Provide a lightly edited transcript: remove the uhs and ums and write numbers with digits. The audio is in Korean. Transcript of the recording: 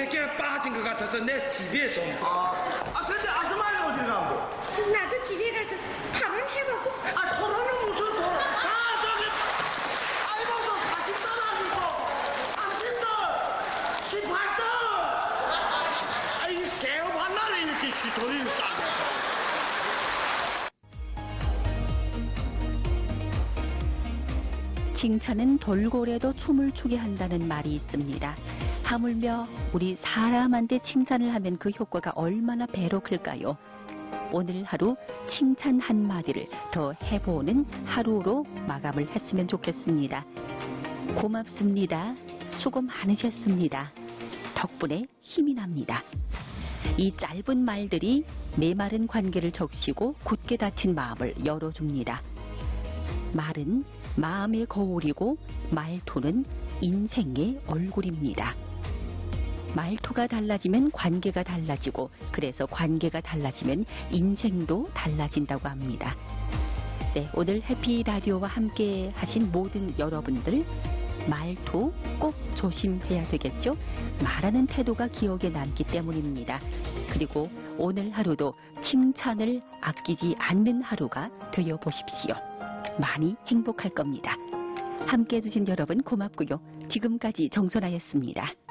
물기가 빠진 것 같아서 내 집에 좀. 근데 아줌마는 어디 가고? 나도 집에 가서 토론해보고. 토론은 무슨 토론? 저기, 아이고, 40도 아니고, 30도, 18도. 이 새우 만나네, 이렇게 지도를 싸게. 칭찬은 돌고래도 춤을 추게 한다는 말이 있습니다. 하물며 우리 사람한테 칭찬을 하면 그 효과가 얼마나 배로 클까요? 오늘 하루 칭찬 한마디를 더 해보는 하루로 마감을 했으면 좋겠습니다. 고맙습니다. 수고 많으셨습니다. 덕분에 힘이 납니다. 이 짧은 말들이 메마른 관계를 적시고 굳게 닫힌 마음을 열어줍니다. 말은 마음의 거울이고 말투는 인생의 얼굴입니다. 말투가 달라지면 관계가 달라지고 그래서 관계가 달라지면 인생도 달라진다고 합니다. 네, 오늘 해피라디오와 함께 하신 모든 여러분들 말투 꼭 조심해야 되겠죠? 말하는 태도가 기억에 남기 때문입니다. 그리고 오늘 하루도 칭찬을 아끼지 않는 하루가 되어보십시오. 많이 행복할 겁니다. 함께 해주신 여러분 고맙고요. 지금까지 정선아였습니다.